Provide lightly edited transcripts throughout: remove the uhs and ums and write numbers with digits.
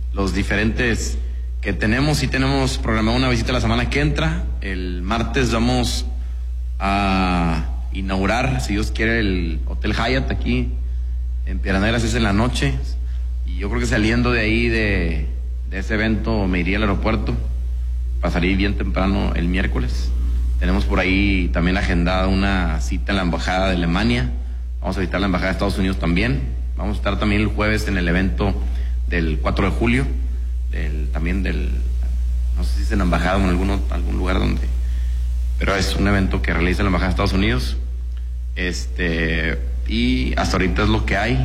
los diferentes que tenemos. Sí tenemos programada una visita la semana que entra. El martes vamos a inaugurar, si Dios quiere, el Hotel Hyatt aquí en Piedras Negras, es en la noche. Y yo creo que saliendo de ahí, de ese evento, me iría al aeropuerto para salir bien temprano el miércoles. Tenemos por ahí también agendada una cita en la Embajada de Alemania. Vamos a visitar la Embajada de Estados Unidos también. Vamos a estar también el jueves en el evento del 4 de julio, también no sé si es en la Embajada o en algún lugar donde, pero es un evento que realiza la Embajada de Estados Unidos. Y hasta ahorita es lo que hay.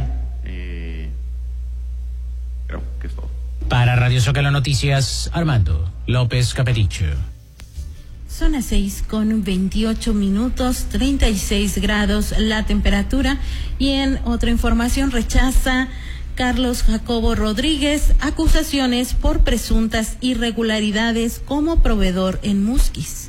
Creo que es todo. Para Radio Zócalo Noticias, Armando López Capericho. Son las 6:28, 36 grados la temperatura. Y en otra información, rechaza Carlos Jacobo Rodríguez acusaciones por presuntas irregularidades como proveedor en Musquis.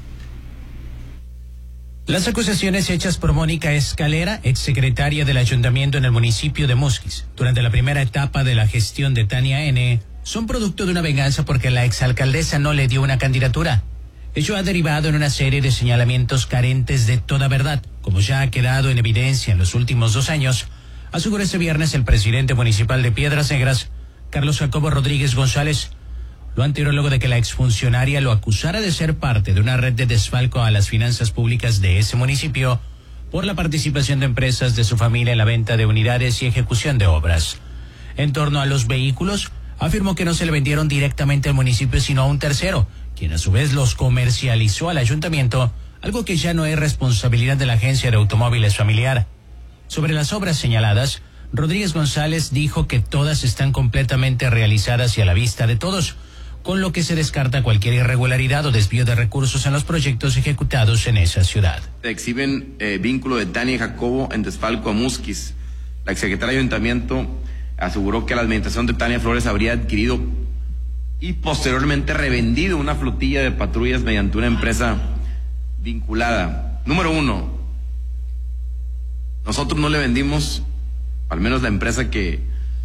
Las acusaciones hechas por Mónica Escalera, exsecretaria del ayuntamiento en el municipio de Musquis, durante la primera etapa de la gestión de Tania N., son producto de una venganza porque la exalcaldesa no le dio una candidatura. Ello ha derivado en una serie de señalamientos carentes de toda verdad, como ya ha quedado en evidencia en los últimos 2 años, aseguró este viernes el presidente municipal de Piedras Negras, Carlos Jacobo Rodríguez González. Lo anterior luego de que la exfuncionaria lo acusara de ser parte de una red de desfalco a las finanzas públicas de ese municipio por la participación de empresas de su familia en la venta de unidades y ejecución de obras. En torno a los vehículos, afirmó que no se le vendieron directamente al municipio sino a un tercero, quien a su vez los comercializó al ayuntamiento, algo que ya no es responsabilidad de la agencia de automóviles familiar. Sobre las obras señaladas, Rodríguez González dijo que todas están completamente realizadas y a la vista de todos, con lo que se descarta cualquier irregularidad o desvío de recursos en los proyectos ejecutados en esa ciudad. Exhiben vínculo de Tania Jacobo en desfalco a Musquis. La exsecretaria de ayuntamiento aseguró que la administración de Tania Flores habría adquirido y posteriormente revendido una flotilla de patrullas mediante una empresa vinculada. Número 1, nosotros no le vendimos, al menos la empresa que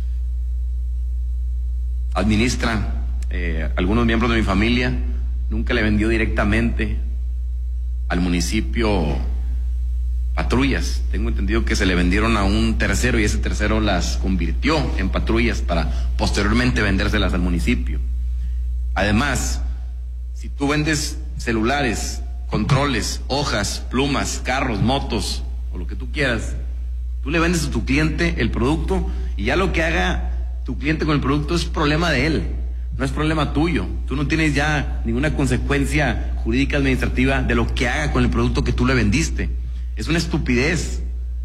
administra algunos miembros de mi familia, nunca le vendió directamente al municipio patrullas. Tengo entendido que se le vendieron a un tercero y ese tercero las convirtió en patrullas para posteriormente vendérselas al municipio. Además, si tú vendes celulares, controles, hojas, plumas, carros, motos o lo que tú quieras, tú le vendes a tu cliente el producto y ya lo que haga tu cliente con el producto es problema de él, no es problema tuyo. Tú no tienes ya ninguna consecuencia jurídica administrativa de lo que haga con el producto que tú le vendiste. Es una estupidez.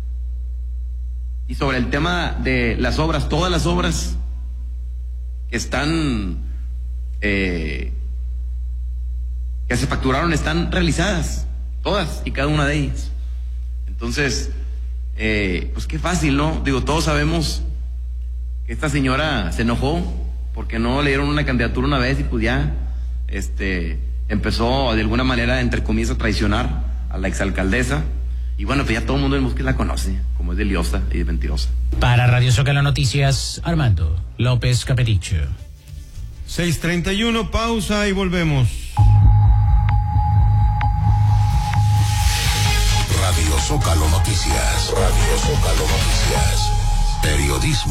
Y sobre el tema de las obras, todas las obras que están que se facturaron están realizadas, todas y cada una de ellas. Entonces, pues qué fácil, ¿no? Digo, todos sabemos que esta señora se enojó porque no le dieron una candidatura una vez y pues ya empezó de alguna manera, entre comillas, a traicionar a la exalcaldesa. Y bueno, pues ya todo el mundo en Musquis la conoce, como es de liosa y de mentirosa. Para Radio Zócalo Noticias, Armando López Capericho. 6:31, pausa y volvemos. Radio Zócalo Noticias. Radio Zócalo Noticias. Periodismo